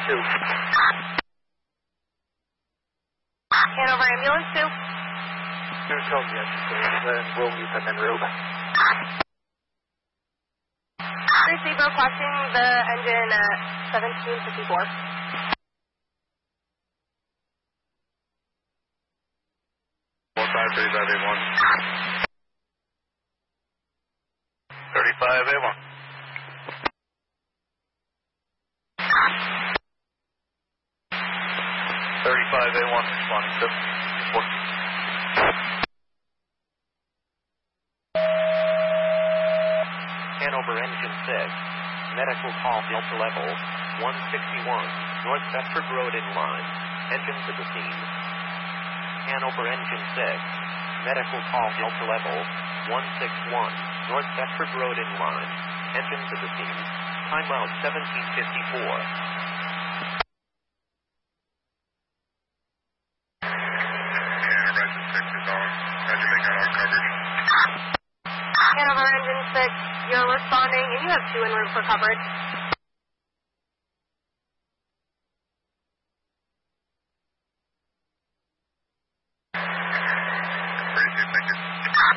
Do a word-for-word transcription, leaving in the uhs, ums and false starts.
two. Hanover Ambulance two. Two told me yesterday, and we'll meet them en route. Receive requesting the engine at seventeen fifty-four. One five thirty-five A one. Thirty-five A one. Thirty-five A one responding to report. Hanover Engine six, medical call Delta level one sixty-one, North Bedford Road in line, engine to the scene. Hanover Engine six, medical call Delta level one sixty-one, North Bedford Road in line, engine to the scene, timeout seventeen fifty-four. Hanover Engine six is on. Roger, make out our coverage. Hanover Engine six, you're responding, and you have two en route for coverage.